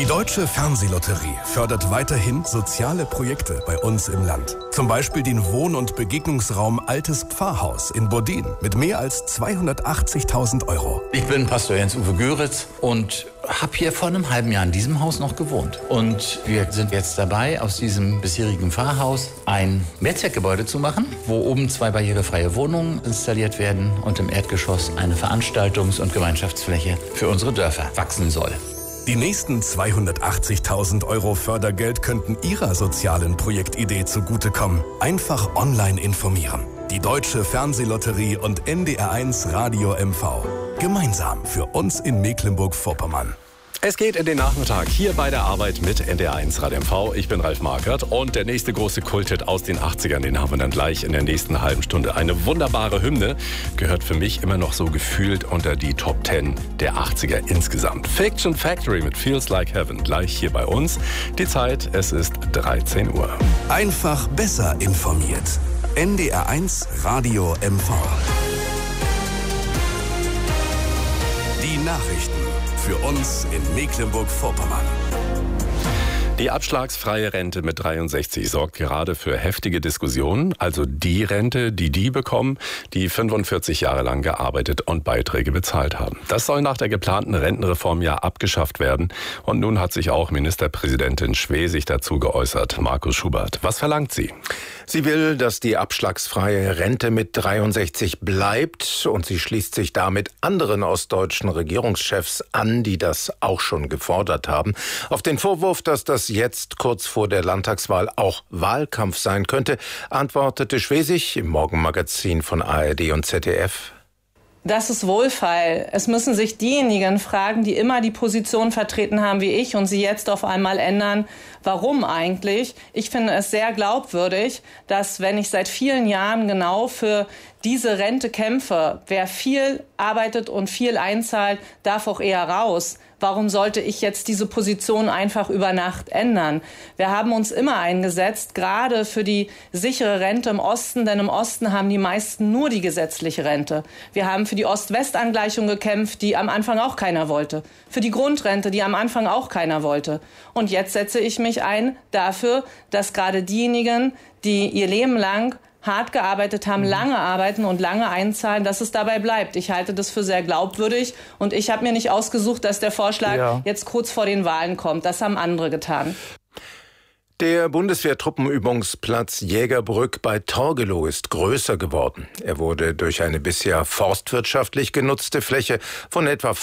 Die Deutsche Fernsehlotterie fördert weiterhin soziale Projekte bei uns im Land. Zum Beispiel den Wohn- und Begegnungsraum Altes Pfarrhaus in Bodin mit mehr als 280.000 Euro. Ich bin Pastor Jens-Uwe Göritz und habe hier vor einem halben Jahr in diesem Haus noch gewohnt. Und wir sind jetzt dabei, aus diesem bisherigen Pfarrhaus ein Mehrzweckgebäude zu machen, wo oben 2 barrierefreie Wohnungen installiert werden und im Erdgeschoss eine Veranstaltungs- und Gemeinschaftsfläche für unsere Dörfer wachsen soll. Die nächsten 280.000 Euro Fördergeld könnten Ihrer sozialen Projektidee zugutekommen. Einfach online informieren. Die Deutsche Fernsehlotterie und NDR1 Radio MV. Gemeinsam für uns in Mecklenburg-Vorpommern. Es geht in den Nachmittag hier bei der Arbeit mit NDR1 Radio MV. Ich bin Ralf Markert und der nächste große Kulthit aus den 80ern, den haben wir dann gleich in der nächsten halben Stunde. Eine wunderbare Hymne, gehört für mich immer noch so gefühlt unter die Top 10 der 80er insgesamt. Fiction Factory mit Feels Like Heaven, gleich hier bei uns. Die Zeit, es ist 13 Uhr. Einfach besser informiert. NDR1 Radio MV. Die Nachrichten für uns in Mecklenburg-Vorpommern. Die abschlagsfreie Rente mit 63 sorgt gerade für heftige Diskussionen. Also die Rente, die bekommen, die 45 Jahre lang gearbeitet und Beiträge bezahlt haben. Das soll nach der geplanten Rentenreform ja abgeschafft werden. Und nun hat sich auch Ministerpräsidentin Schwesig dazu geäußert. Markus Schubert, was verlangt sie? Sie will, dass die abschlagsfreie Rente mit 63 bleibt. Und sie schließt sich damit anderen ostdeutschen Regierungschefs an, die das auch schon gefordert haben. Auf den Vorwurf, dass das jetzt kurz vor der Landtagswahl auch Wahlkampf sein könnte, antwortete Schwesig im Morgenmagazin von ARD und ZDF. Das ist wohlfeil. Es müssen sich diejenigen fragen, die immer die Position vertreten haben wie ich und sie jetzt auf einmal ändern. Warum eigentlich? Ich finde es sehr glaubwürdig, dass, wenn ich seit vielen Jahren genau für diese Rente kämpfe, wer viel arbeitet und viel einzahlt, darf auch eher raus. Warum sollte ich jetzt diese Position einfach über Nacht ändern? Wir haben uns immer eingesetzt, gerade für die sichere Rente im Osten, denn im Osten haben die meisten nur die gesetzliche Rente. Wir haben für die Ost-West-Angleichung gekämpft, die am Anfang auch keiner wollte. Für die Grundrente, die am Anfang auch keiner wollte. Und jetzt setze ich mich ein dafür, dass gerade diejenigen, die ihr Leben lang hart gearbeitet haben, lange arbeiten und lange einzahlen, dass es dabei bleibt. Ich halte das für sehr glaubwürdig und ich habe mir nicht ausgesucht, dass der Vorschlag jetzt kurz vor den Wahlen kommt. Das haben andere getan. Der Bundeswehrtruppenübungsplatz Jägerbrück bei Torgelow ist größer geworden. Er wurde durch eine bisher forstwirtschaftlich genutzte Fläche von etwa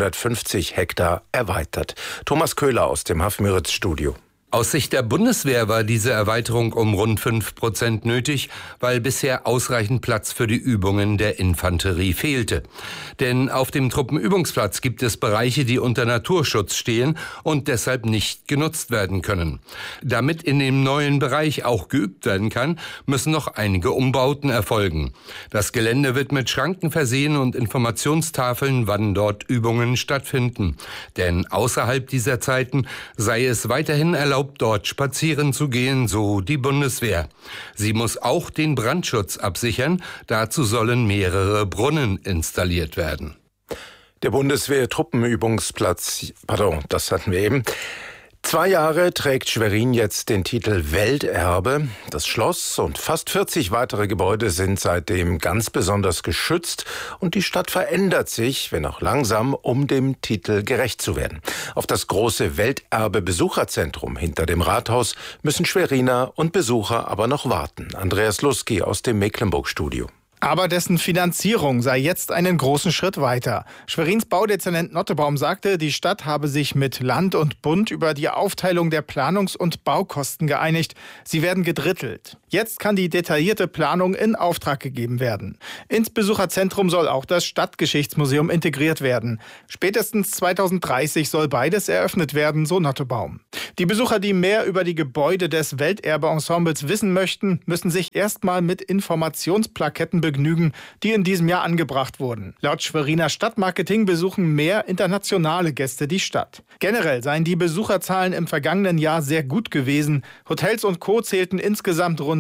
550 Hektar erweitert. Thomas Köhler aus dem Hafmüritz-Studio. Aus Sicht der Bundeswehr war diese Erweiterung um rund 5% nötig, weil bisher ausreichend Platz für die Übungen der Infanterie fehlte. Denn auf dem Truppenübungsplatz gibt es Bereiche, die unter Naturschutz stehen und deshalb nicht genutzt werden können. Damit in dem neuen Bereich auch geübt werden kann, müssen noch einige Umbauten erfolgen. Das Gelände wird mit Schranken versehen und Informationstafeln, wann dort Übungen stattfinden. Denn außerhalb dieser Zeiten sei es weiterhin erlaubt, dort spazieren zu gehen, so die Bundeswehr. Sie muss auch den Brandschutz absichern. Dazu sollen mehrere Brunnen installiert werden. Der Bundeswehr-Truppenübungsplatz, das hatten wir eben. 2 Jahre trägt Schwerin jetzt den Titel Welterbe. Das Schloss und fast 40 weitere Gebäude sind seitdem ganz besonders geschützt und die Stadt verändert sich, wenn auch langsam, um dem Titel gerecht zu werden. Auf das große Welterbe-Besucherzentrum hinter dem Rathaus müssen Schweriner und Besucher aber noch warten. Andreas Luski aus dem Mecklenburg-Studio. Aber dessen Finanzierung sei jetzt einen großen Schritt weiter. Schwerins Baudezernent Nottebaum sagte, die Stadt habe sich mit Land und Bund über die Aufteilung der Planungs- und Baukosten geeinigt. Sie werden gedrittelt. Jetzt kann die detaillierte Planung in Auftrag gegeben werden. Ins Besucherzentrum soll auch das Stadtgeschichtsmuseum integriert werden. Spätestens 2030 soll beides eröffnet werden, so Nottebaum. Die Besucher, die mehr über die Gebäude des Welterbe-Ensembles wissen möchten, müssen sich erstmal mit Informationsplaketten begnügen, die in diesem Jahr angebracht wurden. Laut Schweriner Stadtmarketing besuchen mehr internationale Gäste die Stadt. Generell seien die Besucherzahlen im vergangenen Jahr sehr gut gewesen. Hotels und Co. zählten insgesamt rund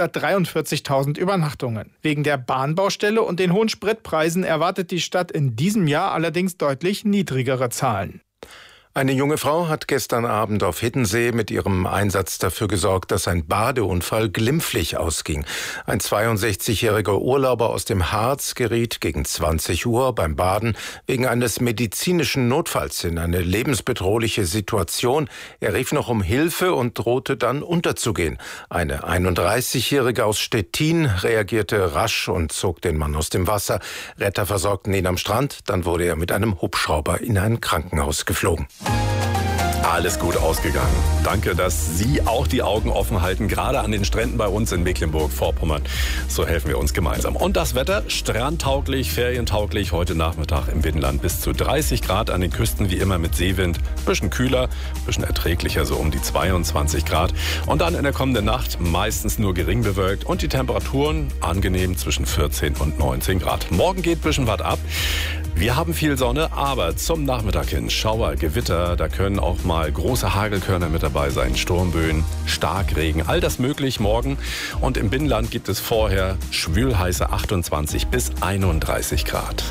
443.000 Übernachtungen. Wegen der Bahnbaustelle und den hohen Spritpreisen erwartet die Stadt in diesem Jahr allerdings deutlich niedrigere Zahlen. Eine junge Frau hat gestern Abend auf Hiddensee mit ihrem Einsatz dafür gesorgt, dass ein Badeunfall glimpflich ausging. Ein 62-jähriger Urlauber aus dem Harz geriet gegen 20 Uhr beim Baden wegen eines medizinischen Notfalls in eine lebensbedrohliche Situation. Er rief noch um Hilfe und drohte dann unterzugehen. Eine 31-jährige aus Stettin reagierte rasch und zog den Mann aus dem Wasser. Retter versorgten ihn am Strand, dann wurde er mit einem Hubschrauber in ein Krankenhaus geflogen. Alles gut ausgegangen. Danke, dass Sie auch die Augen offen halten, gerade an den Stränden bei uns in Mecklenburg-Vorpommern. So helfen wir uns gemeinsam. Und das Wetter, strandtauglich, ferientauglich, heute Nachmittag im Binnenland bis zu 30 Grad, an den Küsten wie immer mit Seewind. Bisschen kühler, bisschen erträglicher, so um die 22 Grad. Und dann in der kommenden Nacht meistens nur gering bewölkt und die Temperaturen angenehm zwischen 14 und 19 Grad. Morgen geht bisschen was ab. Wir haben viel Sonne, aber zum Nachmittag hin Schauer, Gewitter, da können auch mal große Hagelkörner mit dabei sein, Sturmböen, Starkregen, all das möglich morgen. Und im Binnenland gibt es vorher schwülheiße 28 bis 31 Grad.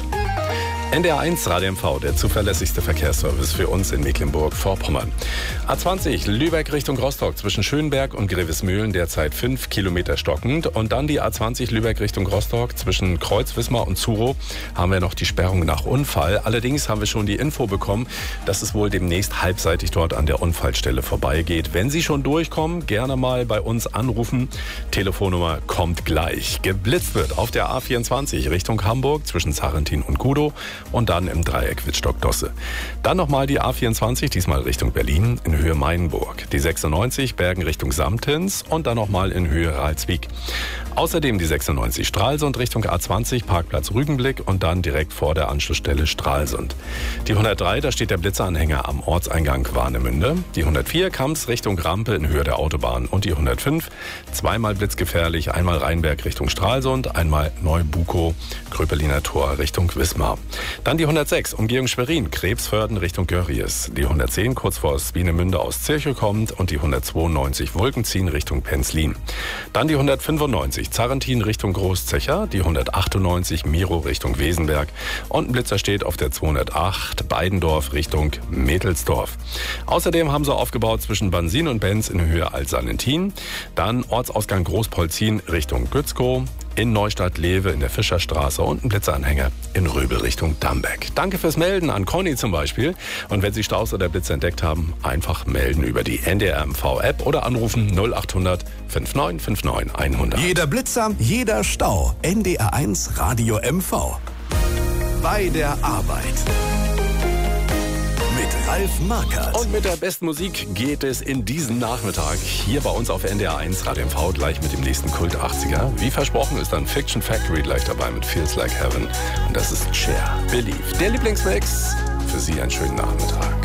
NDR1 Radio MV, der zuverlässigste Verkehrsservice für uns in Mecklenburg-Vorpommern. A20 Lübeck Richtung Rostock zwischen Schönberg und Grevesmühlen derzeit 5 Kilometer stockend. Und dann die A20 Lübeck Richtung Rostock zwischen Kreuz-Wismar und Zurow haben wir noch die Sperrung nach Unfall. Allerdings haben wir schon die Info bekommen, dass es wohl demnächst halbseitig dort an der Unfallstelle vorbeigeht. Wenn Sie schon durchkommen, gerne mal bei uns anrufen. Telefonnummer kommt gleich. Geblitzt wird auf der A24 Richtung Hamburg zwischen Zarrentin und Kudow. Und dann im Dreieck Wittstock-Dosse. Dann nochmal die A24, diesmal Richtung Berlin, in Höhe Mainburg. Die 96 Bergen Richtung Samtens und dann nochmal in Höhe Ralswiek. Außerdem die 96 Stralsund Richtung A20, Parkplatz Rügenblick und dann direkt vor der Anschlussstelle Stralsund. Die 103, da steht der Blitzeranhänger am Ortseingang Warnemünde. Die 104 Kamps Richtung Rampe in Höhe der Autobahn. Und die 105, zweimal blitzgefährlich, einmal Rheinberg Richtung Stralsund, einmal Neubukow, Kröpeliner Tor Richtung Wismar. Dann die 106, Umgehung Schwerin, Krebsvörden Richtung Görries. Die 110, kurz vor Swinemünde aus Zirchow kommt und die 192, Wolkenziehen Richtung Penzlin. Dann die 195, Zarrentin Richtung Großzecher, die 198, Miro Richtung Wesenberg und ein Blitzer steht auf der 208, Beidendorf Richtung Mädelsdorf. Außerdem haben sie aufgebaut zwischen Bansin und Benz in Höhe Altsalentin, dann Ortsausgang Großpolzin Richtung Gützkow, in Neustadt-Lewe in der Fischerstraße und ein Blitzeranhänger in Röbel Richtung Dambeck. Danke fürs Melden an Conny zum Beispiel. Und wenn Sie Staus oder Blitze entdeckt haben, einfach melden über die NDR MV-App oder anrufen 0800 5959 100. Jeder Blitzer, jeder Stau. NDR1 Radio MV. Bei der Arbeit. Mit Ralf Markert. Und mit der besten Musik geht es in diesen Nachmittag hier bei uns auf NDR1 Radio MV gleich mit dem nächsten Kult 80er. Wie versprochen ist dann Fiction Factory gleich dabei mit Feels Like Heaven. Und das ist Cher, Believe. Der Lieblingsmix. Für Sie einen schönen Nachmittag.